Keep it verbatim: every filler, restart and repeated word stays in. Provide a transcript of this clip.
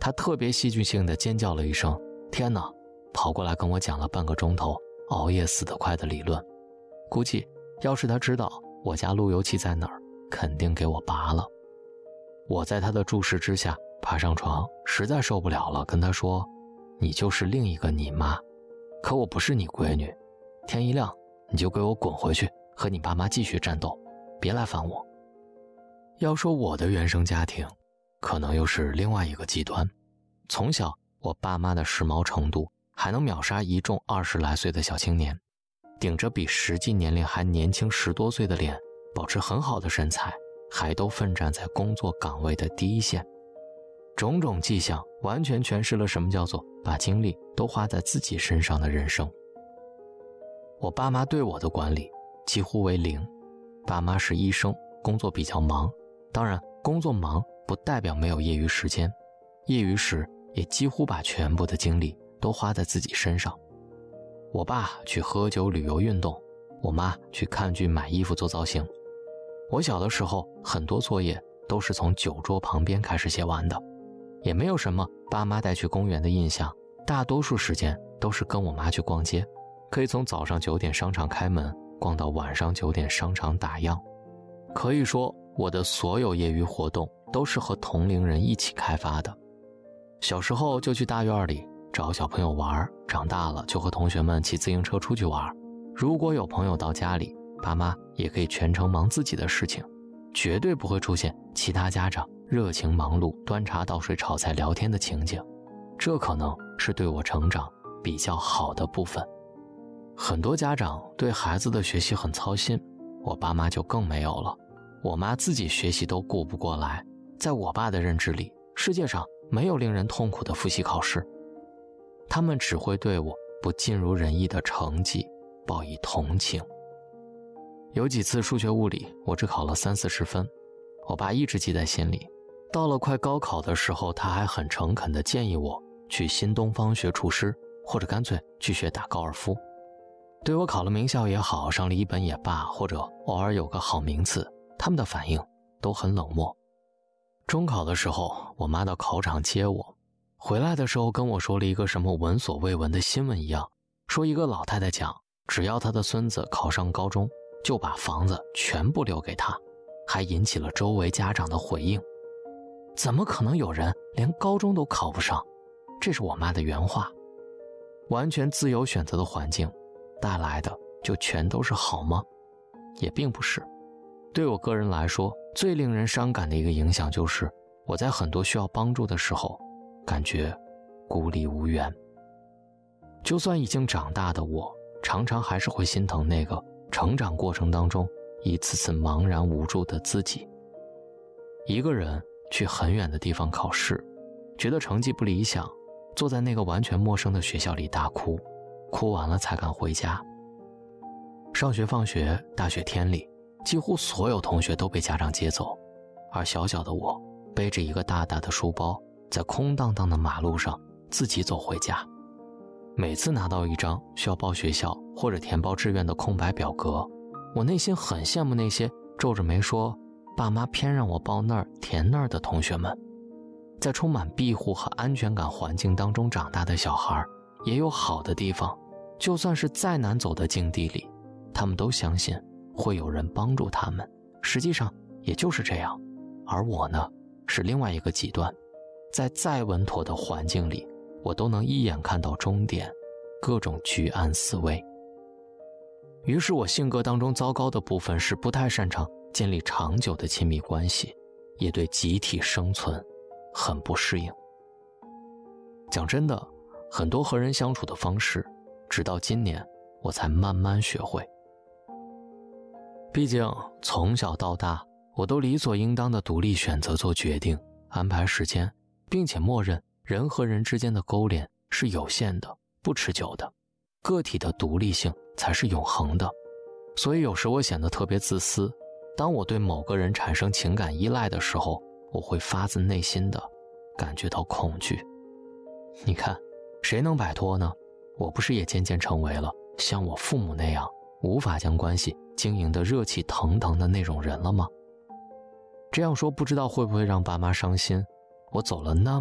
他特别戏剧性地尖叫了一声，天哪，跑过来跟我讲了半个钟头熬夜死得快的理论。估计要是他知道我家路由器在哪儿，肯定给我拔了。我在他的注视之下爬上床，实在受不了了，跟他说，你就是另一个你妈，可我不是你闺女，天一亮你就给我滚回去，和你爸妈继续战斗，别来烦我。要说我的原生家庭，可能又是另外一个极端。从小我爸妈的时髦程度还能秒杀一众二十来岁的小青年，顶着比实际年龄还年轻十多岁的脸，保持很好的身材，还都奋战在工作岗位的第一线。种种迹象完全诠释了什么叫做把精力都花在自己身上的人生。我爸妈对我的管理几乎为零，爸妈是医生，工作比较忙，当然工作忙不代表没有业余时间，业余时也几乎把全部的精力都花在自己身上。我爸去喝酒旅游运动，我妈去看剧买衣服做造型。我小的时候很多作业都是从酒桌旁边开始写完的，也没有什么爸妈带去公园的印象，大多数时间都是跟我妈去逛街，可以从早上九点商场开门逛到晚上九点商场打烊。可以说我的所有业余活动都是和同龄人一起开发的。小时候就去大院里找小朋友玩，长大了就和同学们骑自行车出去玩。如果有朋友到家里，爸妈也可以全程忙自己的事情，绝对不会出现其他家长热情忙碌端茶倒水炒菜聊天的情景。这可能是对我成长比较好的部分。很多家长对孩子的学习很操心，我爸妈就更没有了。我妈自己学习都顾不过来，在我爸的认知里，世界上没有令人痛苦的复习考试，他们只会对我不尽如人意的成绩报以同情。有几次数学物理我只考了三四十分，我爸一直记在心里。到了快高考的时候，他还很诚恳地建议我去新东方学厨师，或者干脆去学打高尔夫。对我考了名校也好，上了一本也罢，或者偶尔有个好名次，他们的反应都很冷漠。中考的时候，我妈到考场接我，回来的时候跟我说了一个什么闻所未闻的新闻一样，说一个老太太讲，只要她的孙子考上高中，就把房子全部留给他，还引起了周围家长的回应。怎么可能有人连高中都考不上？这是我妈的原话。完全自由选择的环境带来的就全都是好吗？也并不是。对我个人来说，最令人伤感的一个影响就是我在很多需要帮助的时候感觉孤立无援。就算已经长大的我，常常还是会心疼那个成长过程当中一次次茫然无助的自己。一个人去很远的地方考试，觉得成绩不理想，坐在那个完全陌生的学校里大哭，哭完了才敢回家。上学放学，大雪天里，几乎所有同学都被家长接走，而小小的我背着一个大大的书包，在空荡荡的马路上自己走回家。每次拿到一张需要报学校或者填报志愿的空白表格，我内心很羡慕那些皱着眉说爸妈偏让我报那儿填那儿的同学们。在充满庇护和安全感环境当中长大的小孩，也有好的地方，就算是再难走的境地里，他们都相信会有人帮助他们。实际上也就是这样。而我呢，是另外一个极端，在再稳妥的环境里，我都能一眼看到终点，各种居安思危。于是我性格当中糟糕的部分是不太擅长建立长久的亲密关系，也对集体生存很不适应。讲真的，很多和人相处的方式，直到今年我才慢慢学会。毕竟从小到大，我都理所应当的独立选择做决定，安排时间，并且默认人和人之间的勾连是有限的，不持久的，个体的独立性才是永恒的。所以有时我显得特别自私，当我对某个人产生情感依赖的时候，我会发自内心的感觉到恐惧。你看，谁能摆脱呢？我不是也渐渐成为了像我父母那样无法将关系经营得热气腾腾的那种人了吗？这样说不知道会不会让爸妈伤心，我走了那